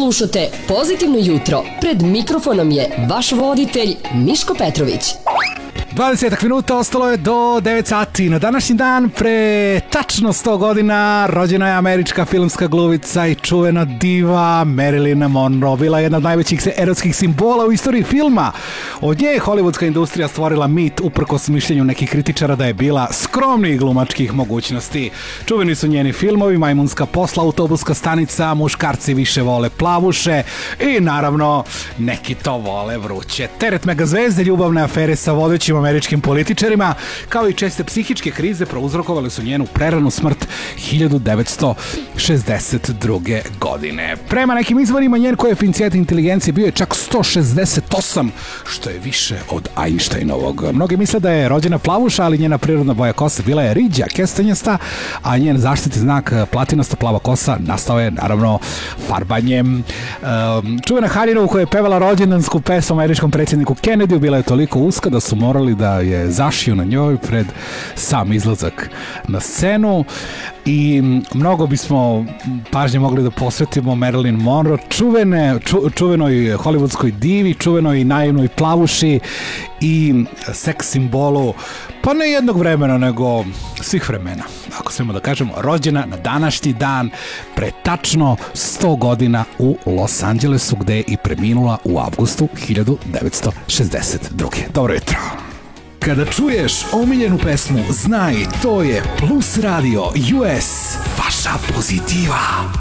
Slušate Pozitivno jutro. Pred mikrofonom je vaš voditelj Miško Petrović. 20 minuta ostalo je do 9 sati. Na današnji dan pre tačno 100 godina rođena je američka filmska glumica i čuvena diva Marilyn Monroe. Bila je jedna od najvećih erotskih simbola u istoriji filma. Od nje je hollywoodska industrija stvorila mit uprkos mišljenju nekih kritičara da je bila skromnih glumačkih mogućnosti. Čuveni su njeni filmovi Majmunska posla, Autobuska stanica, Muškarci više vole plavuše i naravno neki to vole vruće. Teret megazvezde, ljubavne afere sa vodećim američkim političarima, kao i česte psihičke krize prouzrokovali su njenu preranu smrt 1962. godine. Prema nekim izvorima njen koeficijent inteligencije bio je čak 168, što je više od Einsteinovog. Mnogi misle da je rođena plavuša, ali njena prirodna boja kosa bila je riđa, kestanjasta, a njen zaštitni znak platinasta plava kosa nastao je naravno farbanjem. Čuvena haljina u kojoj je pevala rođendansku pesmu američkom predsjedniku Kennedy bila je toliko uska da su morali da je zašiju na njoj pred sam izlazak na scenu i mnogo bismo pažnje mogli da posvetimo Marilyn Monroe, čuvenoj hollywoodskoj divi, čuvenoj naivnoj plavuši i seks simbolu, pa ne jednog vremena, nego svih vremena. Ako smemo da kažemo, rođena na današnji dan pre tačno 100 godina u Los Angelesu, gde je i preminula u avgustu 1962. Dobro jutro. Kada čuješ omiljenu pesmu, znaj, to je Plus Radio US, vaša pozitiva.